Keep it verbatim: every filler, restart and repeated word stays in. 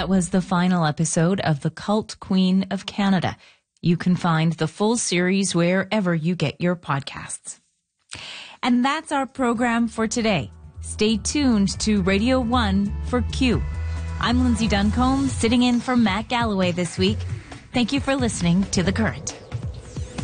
That was the final episode of The Cult Queen of Canada. You can find the full series wherever you get your podcasts. And that's our program for today. Stay tuned to Radio one for Q. I'm Lindsay Duncombe, sitting in for Matt Galloway this week. Thank you for listening to The Current.